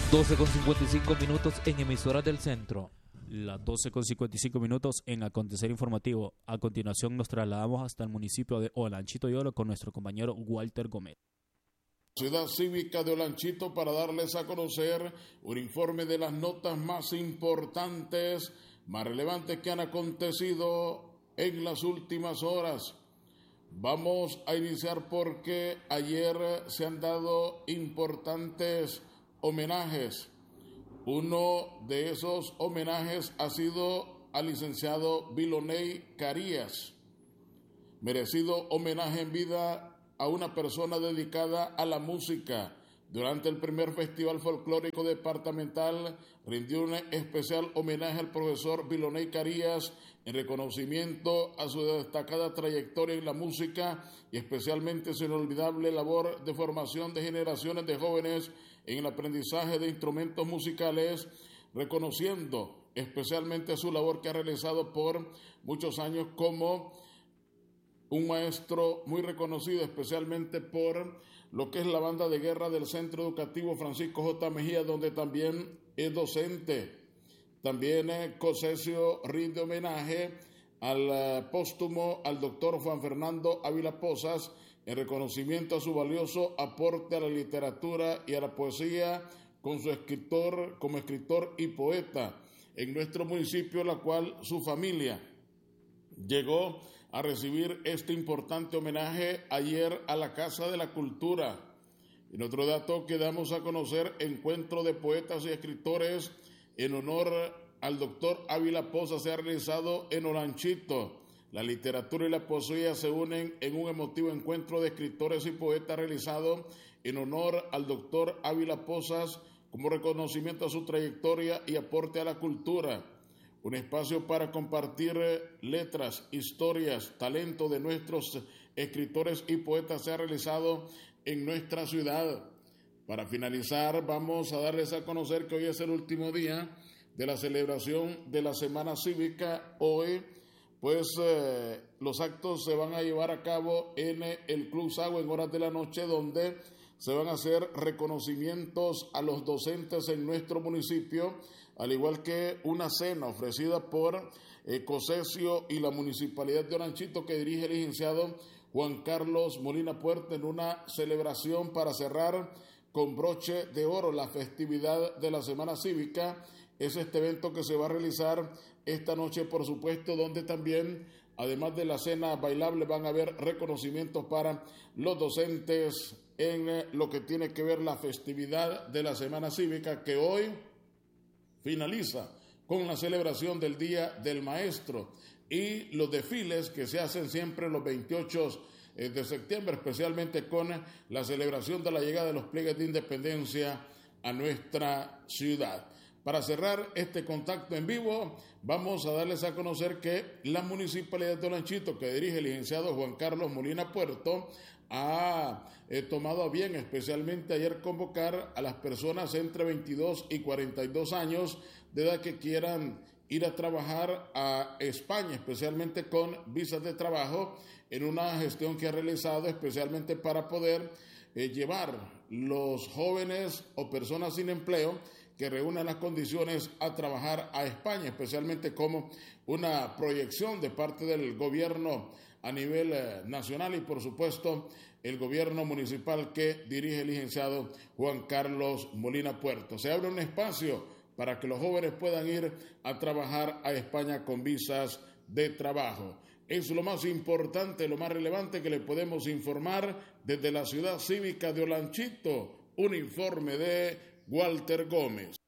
12:55 en emisoras del centro. Las 12:55 en Acontecer Informativo. A continuación nos trasladamos hasta el municipio de Olanchito y Oro con nuestro compañero Walter Gómez. Ciudad Cívica de Olanchito para darles a conocer un informe de las notas más importantes, más relevantes que han acontecido en las últimas horas. Vamos a iniciar porque ayer se han dado importantes homenajes. Uno de esos homenajes ha sido al licenciado Viloney Carías. Merecido homenaje en vida a una persona dedicada a la música. Durante el primer Festival Folclórico Departamental rindió un especial homenaje al profesor Viloney Carías en reconocimiento a su destacada trayectoria en la música y especialmente su inolvidable labor de formación de generaciones de jóvenes en el aprendizaje de instrumentos musicales, reconociendo especialmente su labor que ha realizado por muchos años como un maestro muy reconocido, especialmente por lo que es la banda de guerra del Centro Educativo Francisco J. Mejía, donde también es docente. También COSESIO rinde homenaje al póstumo al doctor Juan Fernando Ávila Pozas en reconocimiento a su valioso aporte a la literatura y a la poesía como escritor y poeta en nuestro municipio, la cual su familia llegó a recibir este importante homenaje ayer a la Casa de la Cultura. En otro dato que damos a conocer, encuentro de poetas y escritores en honor al doctor Ávila Pozas se ha realizado en Olanchito. La literatura y la poesía se unen en un emotivo encuentro de escritores y poetas realizado en honor al doctor Ávila Pozas como reconocimiento a su trayectoria y aporte a la cultura. Un espacio para compartir letras, historias, talento de nuestros escritores y poetas se ha realizado en nuestra ciudad. Para finalizar, vamos a darles a conocer que hoy es el último día de la celebración de la Semana Cívica. Hoy, los actos se van a llevar a cabo en el Club Sagua en horas de la noche, donde se van a hacer reconocimientos a los docentes en nuestro municipio, al igual que una cena ofrecida por COSESIO y la Municipalidad de Olanchito que dirige el licenciado Juan Carlos Molina Puerta en una celebración para cerrar con broche de oro la festividad de la Semana Cívica. Es este evento que se va a realizar esta noche, por supuesto, donde también, además de la cena bailable, van a haber reconocimientos para los docentes en lo que tiene que ver la festividad de la Semana Cívica, que hoy finaliza con la celebración del Día del Maestro y los desfiles que se hacen siempre los 28 de septiembre, especialmente con la celebración de la llegada de los pliegues de independencia a nuestra ciudad. Para cerrar este contacto en vivo, vamos a darles a conocer que la Municipalidad de Olanchito, que dirige el licenciado Juan Carlos Molina Puerto, ha tomado a bien, especialmente ayer, convocar a las personas entre 22 y 42 años de edad que quieran ir a trabajar a España, especialmente con visas de trabajo, en una gestión que ha realizado especialmente para poder llevar los jóvenes o personas sin empleo que reúnan las condiciones a trabajar a España, especialmente como una proyección de parte del gobierno a nivel nacional y, por supuesto, el gobierno municipal que dirige el licenciado Juan Carlos Molina Puerto. Se abre un espacio para que los jóvenes puedan ir a trabajar a España con visas de trabajo. Es lo más importante, lo más relevante que le podemos informar desde la Ciudad Cívica de Olanchito. Un informe de Walter Gómez.